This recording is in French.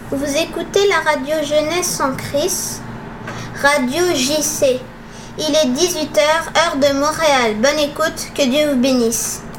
Vous écoutez la radio Jeunesse en Christ, Radio JC. Il est 18h, heure de Montréal. Bonne écoute, que Dieu vous bénisse.